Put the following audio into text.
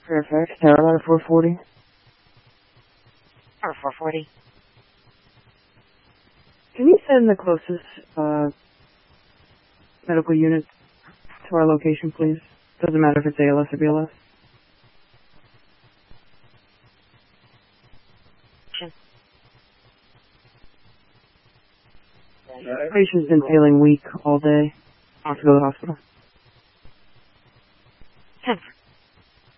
Fairfax, Tower Ladder 440. Or 440. Can you send the closest medical unit to our location, please? Doesn't matter if it's ALS or BLS. Patient's been feeling weak all day. I have to go to the hospital. 10.